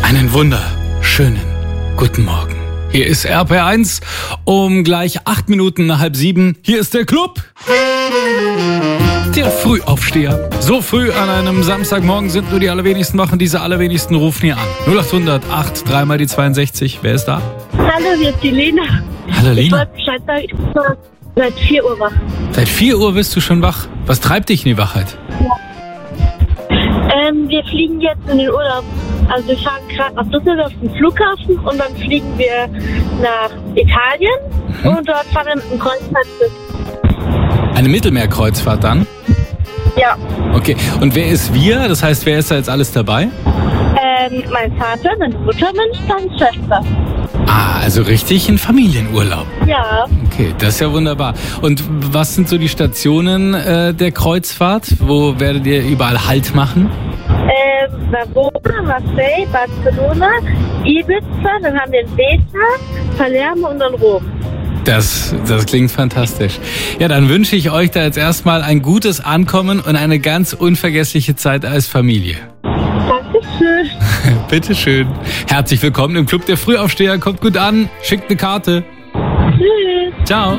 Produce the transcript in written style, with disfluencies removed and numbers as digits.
Einen wunderschönen guten Morgen. Hier ist RPR1 um gleich 8 Minuten nach 6:30. Hier ist der Club. Der Frühaufsteher. So früh an einem Samstagmorgen sind nur die allerwenigsten wach und diese allerwenigsten rufen hier an. 0800 8 3 mal die 62. Wer ist da? Hallo, hier ist die Lena. Hallo Lena. Ich wollte Bescheid sagen, ich bin seit 4 Uhr wach. Seit 4 Uhr bist du schon wach. Was treibt dich in die Wachheit? Wir fliegen jetzt in den Urlaub. Also wir fahren gerade nach Düsseldorf auf den Flughafen und dann fliegen wir nach Italien und dort fahren wir mit dem Kreuzfahrtschiff. Eine Mittelmeerkreuzfahrt dann? Ja. Okay. Und wer ist wir? Das heißt, wer ist da jetzt alles dabei? Mein Vater, meine Mutter, meine Schwester. Ah, also richtig ein Familienurlaub. Ja. Okay, das ist ja wunderbar. Und was sind so die Stationen der Kreuzfahrt? Wo werdet ihr überall Halt machen? Verona, Marseille, Barcelona, Ibiza, dann haben wir Beta, Palermo und dann Rom. Das klingt fantastisch. Ja, dann wünsche ich euch da jetzt erstmal ein gutes Ankommen und eine ganz unvergessliche Zeit als Familie. Dankeschön. Bitteschön. Herzlich willkommen im Club der Frühaufsteher. Kommt gut an, schickt eine Karte. Tschüss. Ciao.